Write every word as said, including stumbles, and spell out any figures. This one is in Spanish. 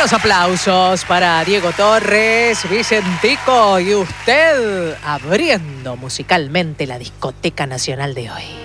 Los aplausos para Diego Torres, Vicentico y usted abriendo musicalmente la discoteca nacional de hoy.